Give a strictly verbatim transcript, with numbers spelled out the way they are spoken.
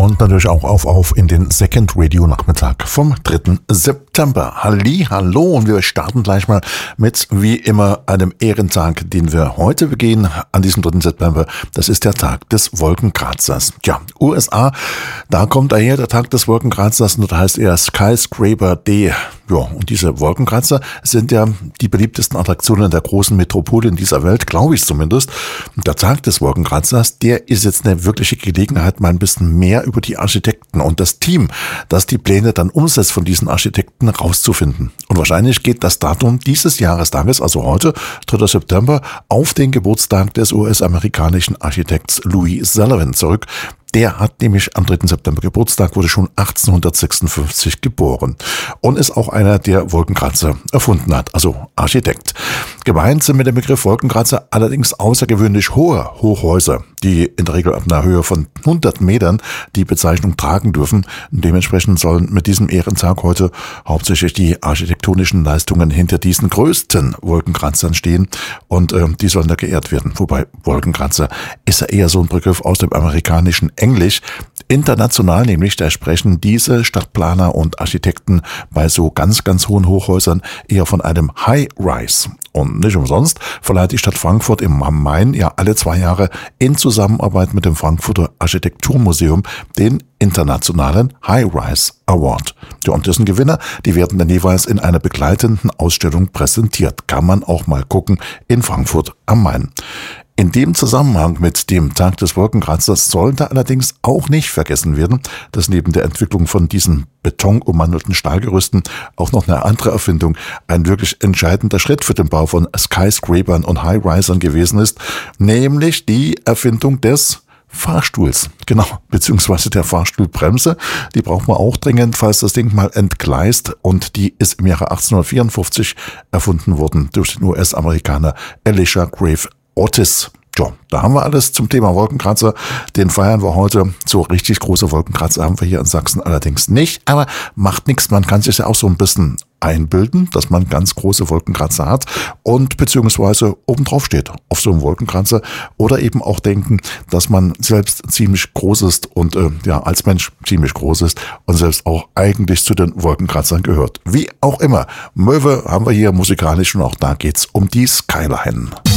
und natürlich auch auf auf in den Second Radio Nachmittag vom dritten September. Halli, hallo und wir starten gleich mal mit wie immer einem Ehrentag, den wir heute begehen an diesem dritten September. Das ist der Tag des Wolkenkratzers. Tja, U S A, da kommt daher der Tag des Wolkenkratzers und das heißt eher Skyscraper Day. Ja, und diese Wolkenkratzer sind ja die beliebtesten Attraktionen der großen Metropole in dieser Welt, glaube ich zumindest. Der Tag des Wolkenkratzers, der ist jetzt eine wirkliche Gelegenheit, mal ein bisschen mehr über die Architekten und das Team, das die Pläne dann umsetzt, von diesen Architekten rauszufinden. Und wahrscheinlich geht das Datum dieses Jahrestages, also heute, dritter September, auf den Geburtstag des U S-amerikanischen Architekts Louis Sullivan zurück. Der hat nämlich am dritten September Geburtstag, wurde schon achtzehnhundertsechsundfünfzig geboren und ist auch einer, der Wolkenkratzer erfunden hat, also Architekt. Gemeint sind mit dem Begriff Wolkenkratzer allerdings außergewöhnlich hohe Hochhäuser, die in der Regel ab einer Höhe von hundert Metern die Bezeichnung tragen dürfen. Dementsprechend sollen mit diesem Ehrentag heute hauptsächlich die architektonischen Leistungen hinter diesen größten Wolkenkratzern stehen und äh, die sollen da geehrt werden. Wobei Wolkenkratzer ist ja eher so ein Begriff aus dem amerikanischen Englisch. International nämlich, da sprechen diese Stadtplaner und Architekten bei so ganz, ganz hohen Hochhäusern eher von einem High-Rise. Und nicht umsonst verleiht die Stadt Frankfurt im Main ja alle zwei Jahre in Zusammenarbeit mit dem Frankfurter Architekturmuseum den internationalen High-Rise Award. Ja, und dessen Gewinner, die werden dann jeweils in einer begleitenden Ausstellung präsentiert. Kann man auch mal gucken in Frankfurt am Main. In dem Zusammenhang mit dem Tag des Wolkenkratzers sollte allerdings auch nicht vergessen werden, dass neben der Entwicklung von diesen betonummantelten Stahlgerüsten auch noch eine andere Erfindung ein wirklich entscheidender Schritt für den Bau von Skyscrapern und High-Risern gewesen ist, nämlich die Erfindung des Fahrstuhls, genau, beziehungsweise der Fahrstuhlbremse. Die braucht man auch dringend, falls das Ding mal entgleist, und die ist im Jahre achtzehnhundertvierundfünfzig erfunden worden durch den U S-Amerikaner Elisha Grave Otis. Ja, da haben wir alles zum Thema Wolkenkratzer. Den feiern wir heute. So richtig große Wolkenkratzer haben wir hier in Sachsen allerdings nicht. Aber macht nichts. Man kann sich ja auch so ein bisschen einbilden, dass man ganz große Wolkenkratzer hat und beziehungsweise obendrauf steht auf so einem Wolkenkratzer oder eben auch denken, dass man selbst ziemlich groß ist und äh, ja als Mensch ziemlich groß ist und selbst auch eigentlich zu den Wolkenkratzern gehört. Wie auch immer. Möwe haben wir hier musikalisch und auch da geht's um die Skyline.